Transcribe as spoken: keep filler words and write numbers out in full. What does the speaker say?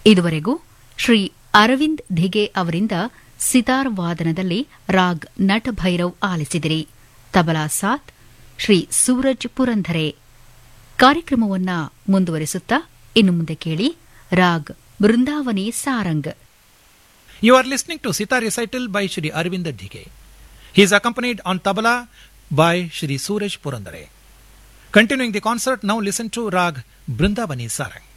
ಇದುವರೆಗೂ ಶ್ರೀ ಅರವಿಂದ್ ಧಿಗೆ ಅವರಿಂದ ಸಿತಾರ್ ವಾದನದಲ್ಲಿ ರಾಗ್ ನಟಭೈರವ್ ಆಲಿಸಿದಿರಿ. ತಬಲಾ ಸಾಥ್ ಶ್ರೀ ಸೂರಜ್ ಪುರಂಧರೆ. ಕಾರ್ಯಕ್ರಮವನ್ನು ಮುಂದುವರಿಸುತ್ತಾ ಇನ್ನು ಮುಂದೆ ಕೇಳಿ raag ಬೃಂದಾವನಿ Sarang. You are listening to Sitar recital by Shri Arvind Dhige. He is accompanied on tabla by Shri Suraj Purandare. Continuing the concert, now listen to Rag Brindavani Sarang.